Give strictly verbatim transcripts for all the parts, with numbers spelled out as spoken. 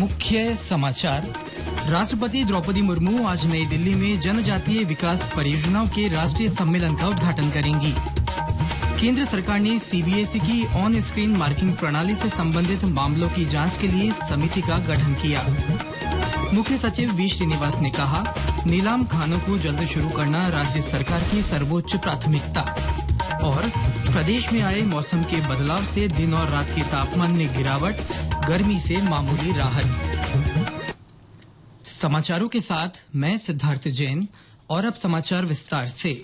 मुख्य समाचार। राष्ट्रपति द्रौपदी मुर्मू आज नई दिल्ली में जनजातीय विकास परियोजनाओं के राष्ट्रीय सम्मेलन का उद्घाटन करेंगी। केंद्र सरकार ने सीबीएसई की ऑन स्क्रीन मार्किंग प्रणाली से संबंधित मामलों की जांच के लिए समिति का गठन किया। मुख्य सचिव वी श्रीनिवास ने कहा, नीलाम खानों को जल्द शुरू करना राज्य सरकार की सर्वोच्च प्राथमिकता। और प्रदेश में आए मौसम के बदलाव से दिन और रात के तापमान में गिरावट, गर्मी से मामूली राहत। समाचारों के साथ मैं सिद्धार्थ जैन। और अब समाचार विस्तार से।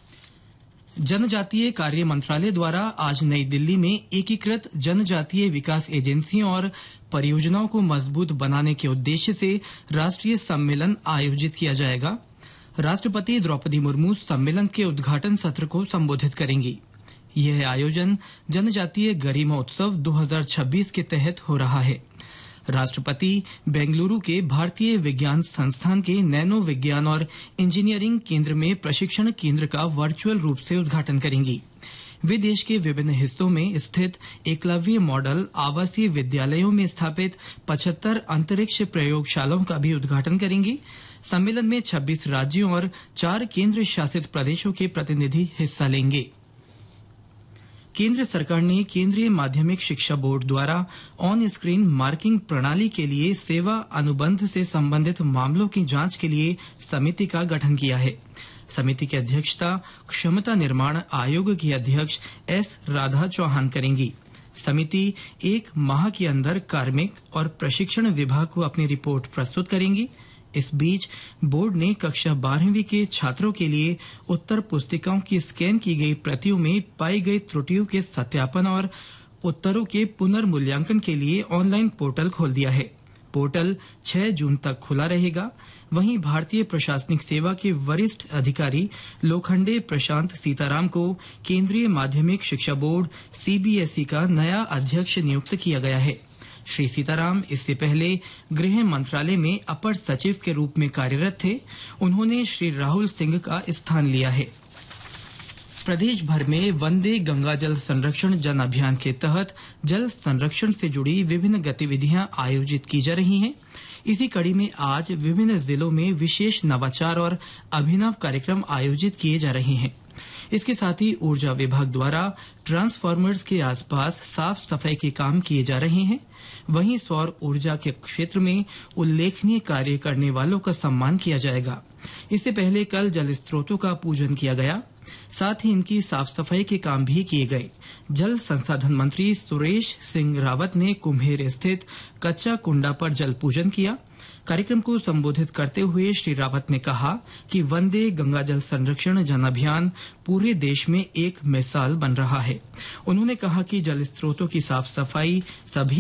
जनजातीय कार्य मंत्रालय द्वारा आज नई दिल्ली में एकीकृत जनजातीय विकास एजेंसियों और परियोजनाओं को मजबूत बनाने के उद्देश्य से राष्ट्रीय सम्मेलन आयोजित किया जाएगा। राष्ट्रपति द्रौपदी मुर्मू सम्मेलन के उद्घाटन सत्र को संबोधित करेंगी। यह आयोजन जनजातीय गरिमा उत्सव दो हज़ार छब्बीस के तहत हो रहा है। राष्ट्रपति बेंगलुरु के भारतीय विज्ञान संस्थान के नैनो विज्ञान और इंजीनियरिंग केंद्र में प्रशिक्षण केंद्र का वर्चुअल रूप से उद्घाटन करेंगी। वे देश के विभिन्न हिस्सों में स्थित एकलव्य मॉडल आवासीय विद्यालयों में स्थापित पचहत्तर अंतरिक्ष प्रयोगशालाओं का भी उद्घाटन करेंगी। सम्मेलन में छब्बीस राज्यों और चार केंद्र शासित प्रदेशों के प्रतिनिधि हिस्सा लेंगे। केंद्र सरकार ने केंद्रीय माध्यमिक शिक्षा बोर्ड द्वारा ऑन स्क्रीन मार्किंग प्रणाली के लिए सेवा अनुबंध से संबंधित मामलों की जांच के लिए समिति का गठन किया है। समिति की अध्यक्षता क्षमता निर्माण आयोग की अध्यक्ष एस राधा चौहान करेंगी। समिति एक माह के अंदर कार्मिक और प्रशिक्षण विभाग को अपनी रिपोर्ट प्रस्तुत करेंगी। इस बीच बोर्ड ने कक्षा बारहवीं के छात्रों के लिए उत्तर पुस्तिकाओं की स्कैन की गई प्रतियों में पाई गई त्रुटियों के सत्यापन और उत्तरों के पुनर्मूल्यांकन के लिए ऑनलाइन पोर्टल खोल दिया है। पोर्टल छह जून तक खुला रहेगा। वहीं भारतीय प्रशासनिक सेवा के वरिष्ठ अधिकारी लोखंडे प्रशांत सीताराम को केंद्रीय माध्यमिक शिक्षा बोर्ड सीबीएसई का नया अध्यक्ष नियुक्त किया गया है। श्री सीताराम इससे पहले गृह मंत्रालय में अपर सचिव के रूप में कार्यरत थे। उन्होंने श्री राहुल सिंह का स्थान लिया है। प्रदेश भर में वंदे गंगा जल संरक्षण जन अभियान के तहत जल संरक्षण से जुड़ी विभिन्न गतिविधियां आयोजित की जा रही हैं। इसी कड़ी में आज विभिन्न जिलों में विशेष नवाचार और अभिनव कार्यक्रम आयोजित किए जा रहे हैं। इसके साथ ही ऊर्जा विभाग द्वारा ट्रांसफार्मर्स के आसपास साफ सफाई के काम किए जा रहे हैं। वहीं सौर ऊर्जा के क्षेत्र में उल्लेखनीय कार्य करने वालों का सम्मान किया जाएगा। इससे पहले कल जल स्रोतों का पूजन किया गया, साथ ही इनकी साफ सफाई के काम भी किए गए। जल संसाधन मंत्री सुरेश सिंह रावत ने कुम्हेर स्थित कच्चा कुंडा पर जल पूजन किया। कार्यक्रम को संबोधित करते हुए श्री रावत ने कहा कि वंदे गंगा जल संरक्षण जन अभियान पूरे देश में एक मिसाल बन रहा है। उन्होंने कहा कि जल स्रोतों की साफ सफाई सभी